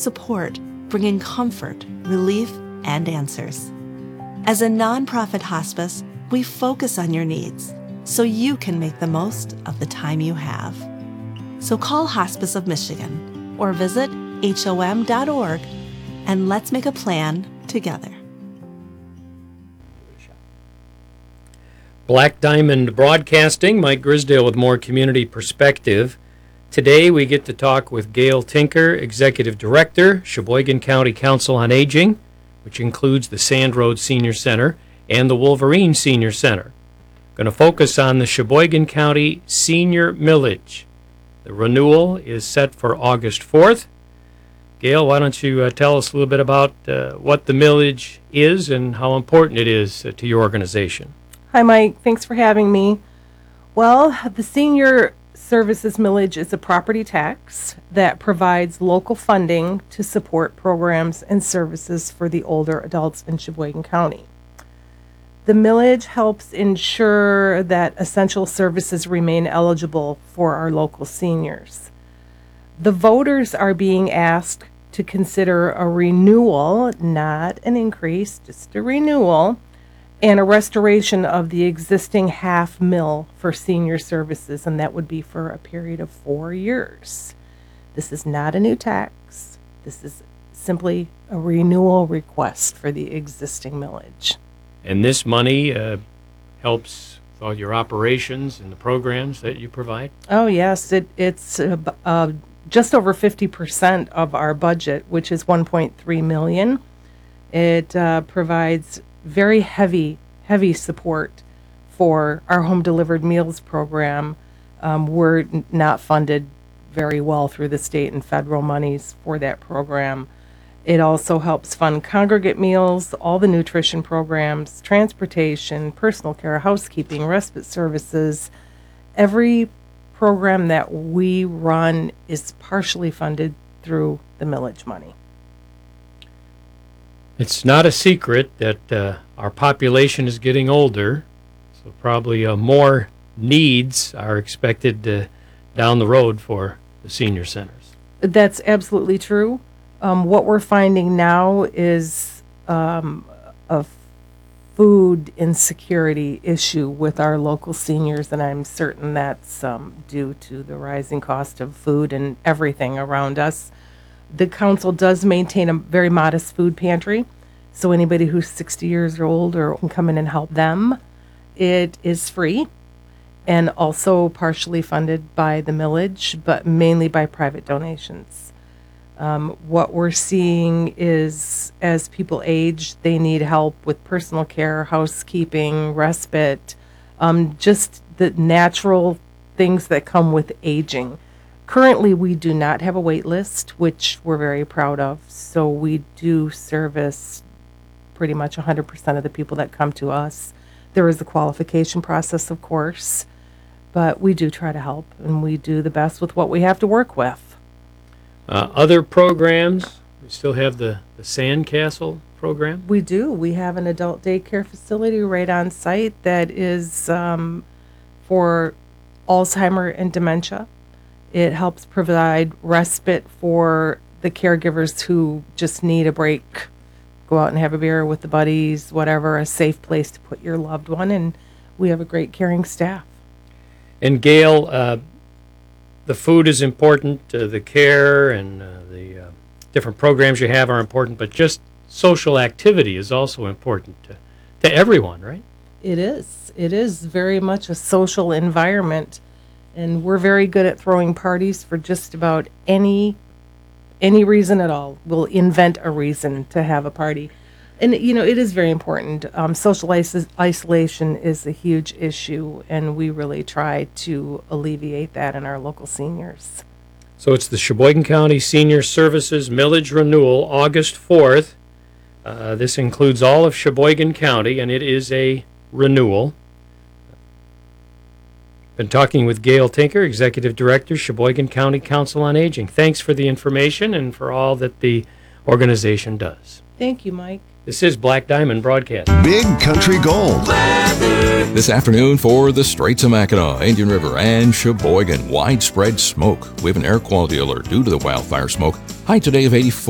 support, bringing comfort, relief, and answers. As a nonprofit hospice, we focus on your needs so you can make the most of the time you have. So call Hospice of Michigan or visit HOM.org and let's make a plan together. Black Diamond Broadcasting, Mike Grisdale with more community perspective. Today we get to talk with Gail Tinker, Executive Director, Sheboygan County Council on Aging, which includes the Sand Road Senior Center and the Wolverine Senior Center. Going to focus on the Sheboygan County Senior Millage. The renewal is set for August 4th. Gail, why don't you tell us a little bit about what the millage is and how important it is to your organization? Hi, Mike. Thanks for having me. Well, the Senior Services Millage is a property tax that provides local funding to support programs and services for the older adults in Sheboygan County. The millage helps ensure that essential services remain eligible for our local seniors. The voters are being asked to consider a renewal, not an increase, just a renewal, and a restoration of the existing half mill for senior services, and that would be for a period of 4 years. This is not a new tax. This is simply a renewal request for the existing millage. And this money helps with all your operations and the programs that you provide? Oh, yes. It's just over 50% of our budget, which is $1.3 million. It provides very heavy support for our home delivered meals program. We're not funded very well through the state and federal monies for that program. It also helps fund congregate meals, all the nutrition programs, transportation, personal care, housekeeping, respite services. Every program that we run is partially funded through the millage money. It's not a secret that our population is getting older, so probably more needs are expected down the road for the senior centers. That's absolutely true. What we're finding now is a food insecurity issue with our local seniors, and I'm certain that's due to the rising cost of food and everything around us. The council does maintain a very modest food pantry, so anybody who's 60 years old or can come in and help them. It is free and also partially funded by the millage, but mainly by private donations. What we're seeing is as people age, they need help with personal care, housekeeping, respite, just the natural things that come with aging. Currently, we do not have a wait list, which we're very proud of. So we do service pretty much 100% of the people that come to us. There is a qualification process, of course, but we do try to help, and we do the best with what we have to work with. Other programs, we still have the Sandcastle program? We do. We have an adult daycare facility right on site that is for Alzheimer and dementia. It helps provide respite for the caregivers who just need a break. Go out and have a beer with the buddies, whatever, a safe place to put your loved one, and we have a great caring staff. And Gail, the food is important, the care and the different programs you have are important, but just social activity is also important to everyone, right? It is. It is very much a social environment, and we're very good at throwing parties for just about any reason at all. We'll invent a reason to have a party. And, you know, it is very important. Social isolation is a huge issue, and we really try to alleviate that in our local seniors. So it's the Sheboygan County Senior Services Millage Renewal, August 4th. This includes all of Sheboygan County, and it is a renewal. Been talking with Gail Tinker, Executive Director, Sheboygan County Council on Aging. Thanks for the information and for all that the organization does. Thank you, Mike. This is Black Diamond Broadcasting. Big Country Gold. This afternoon for the Straits of Mackinac, Indian River, and Sheboygan, widespread smoke. We have an air quality alert due to the wildfire smoke. High today of 84.